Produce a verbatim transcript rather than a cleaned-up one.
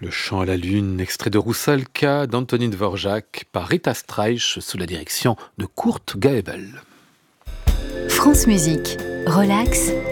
Le chant à la lune, extrait de Roussalka d'Antonin Dvorak par Rita Streich sous la direction de Kurt Gaebel. France Musique, relax,